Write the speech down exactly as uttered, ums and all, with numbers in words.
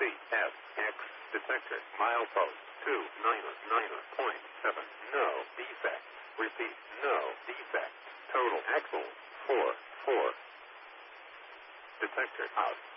F X detector milepost two nine nine point seven. No defect. Repeat, no defect. Total axle four four. Detector out.